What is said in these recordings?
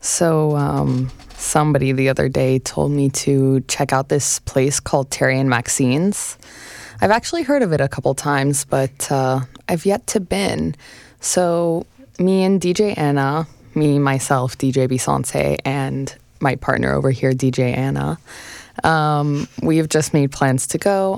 So, somebody the other day told me to check out this place called Terry and Maxine's. I've actually heard of it a couple times, but I've yet to been. So, me and DJ Anna, myself, DJ Bisonce, and my partner over here, DJ Anna, we've just made plans to go,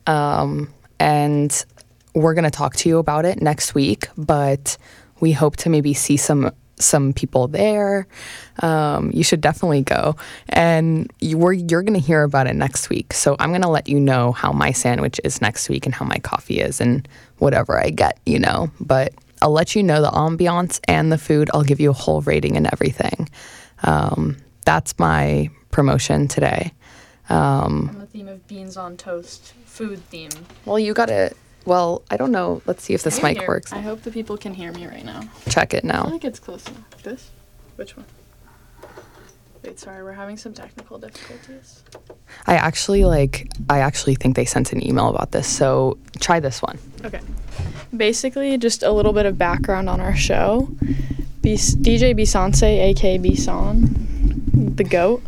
and we're going to talk to you about it next week, but we hope to maybe see some people there. You should definitely go, and you're going to hear about it next week. So I'm going to let you know how my sandwich is next week and how my coffee is and whatever I get, but I'll let you know the ambiance and the food. I'll give you a whole rating and everything. That's my promotion today. On the theme of beans on toast, food theme. Well, I don't know. Let's see if this mic works. I hope the people can hear me right now. Check it now. I think it's close enough. This? Which one? Wait, sorry, we're having some technical difficulties. I actually think they sent an email about this, so try this one. Okay. Basically, just a little bit of background on our show. DJ Bisonce, aka Bison, the GOAT,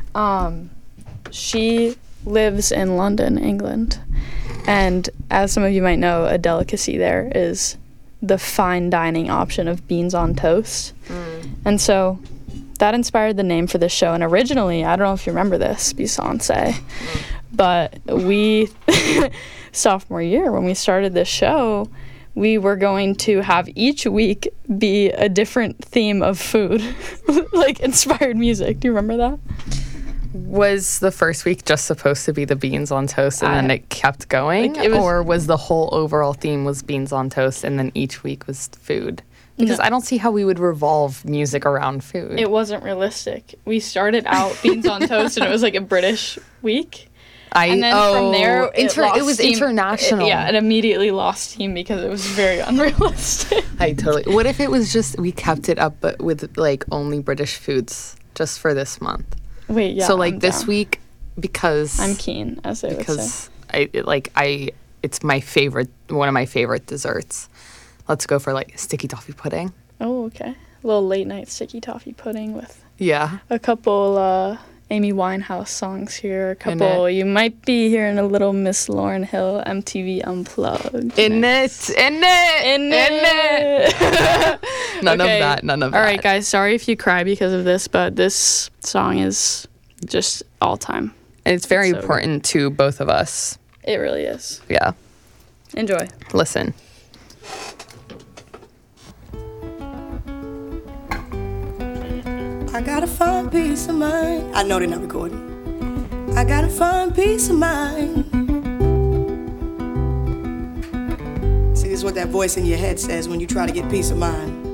she lives in London, England. And as some of you might know, a delicacy there is the fine dining option of beans on toast. And so that inspired the name for this show. And originally, I don't know if you remember this, Bisonce, but we, sophomore year, when we started this show, we were going to have each week be a different theme of food, like inspired music. Do you remember that? Was the first week just supposed to be the beans on toast and then it kept going? Or was the whole overall theme was beans on toast and then each week was food? Because I don't see how we would revolve music around food. It wasn't realistic. We started out beans on toast and it was like a British week. And then from there, it was international. It immediately lost steam because it was very unrealistic. What if it was just, we kept it up but with like only British foods just for this month? Wait, yeah. So like this week, because I'm keen, as they would say. It's my favorite, one of my favorite desserts. Let's go for like sticky toffee pudding. Oh, okay. A little late night sticky toffee pudding with a couple Amy Winehouse songs here. A couple. You might be hearing a little Miss Lauryn Hill MTV Unplugged. In it. None of that. All right, guys. Sorry if you cry because of this, but this song is just all time. And it's very important to both of us. It really is. Yeah. Enjoy. Listen. I gotta find peace of mind. I know they're not recording. I gotta find peace of mind. See, this is what that voice in your head says when you try to get peace of mind.